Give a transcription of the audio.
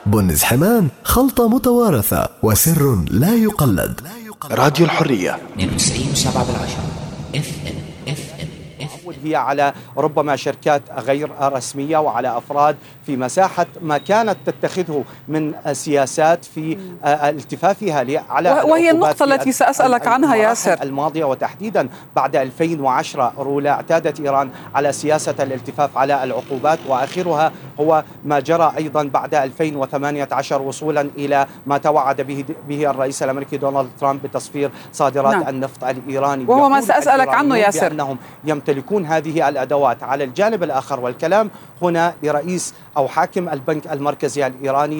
بن حمان، خلطة متوارثة وسر لا يقلد. راديو الحرية 92.7 FM. هي على ربما شركات غير رسمية وعلى أفراد في مساحة ما كانت تتخذه من سياسات في التفافها على وهي النقطة التي سأسألك عنها ياسر الماضية، وتحديدا بعد 2010 رولا اعتادت إيران على سياسة الالتفاف على العقوبات، وآخرها هو ما جرى أيضا بعد 2018 وصولا إلى ما توعد به الرئيس الأمريكي دونالد ترامب بتصفير صادرات النفط الإيراني، وهو ما سأسألك عنه ياسر، أنهم يمتلكون هذه الأدوات. على الجانب الآخر، والكلام هنا لرئيس أو حاكم البنك المركزي الإيراني